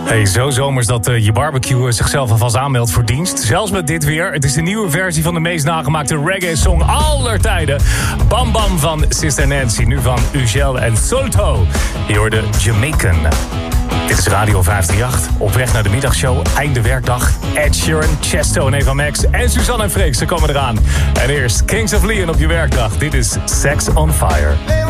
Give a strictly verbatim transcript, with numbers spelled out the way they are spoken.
Hey, zo zomers dat uh, je barbecue zichzelf alvast aanmeldt voor dienst. Zelfs met dit weer. Het is de nieuwe versie van de meest nagemaakte reggae-song aller tijden. Bam Bam van Sister Nancy. Nu van Ugel en Solto. Je hoorde Jamaican. Dit is Radio vijfhonderdachtendertig. Op weg naar de middagshow. Einde werkdag. Ed Sheeran, Chesto en Eva Max. En Suzanne en Freek, ze komen eraan. En eerst Kings of Leon op je werkdag. Dit is Sex on Fire.